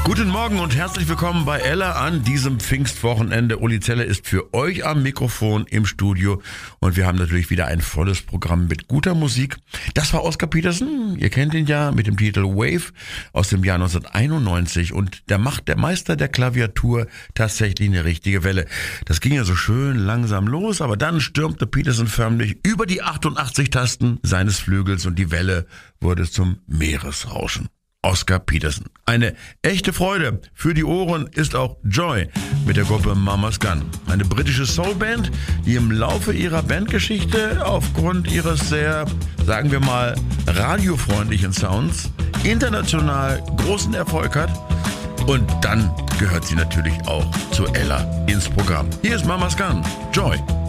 Guten Morgen und herzlich willkommen bei Ella an diesem Pfingstwochenende. Uli Zeller ist für euch am Mikrofon im Studio und wir haben natürlich wieder ein volles Programm mit guter Musik. Das war Oscar Peterson, ihr kennt ihn ja mit dem Titel Wave aus dem Jahr 1991 und der macht der Meister der Klaviatur tatsächlich eine richtige Welle. Das ging ja so schön langsam los, aber dann stürmte Peterson förmlich über die 88 Tasten seines Flügels und die Welle wurde zum Meeresrauschen. Oscar Peterson. Eine echte Freude für die Ohren ist auch Joy mit der Gruppe Mama's Gun. Eine britische Soulband, die im Laufe ihrer Bandgeschichte aufgrund ihres sehr, sagen wir mal, radiofreundlichen Sounds international großen Erfolg hat. Und dann gehört sie natürlich auch zu Ella ins Programm. Hier ist Mama's Gun. Joy.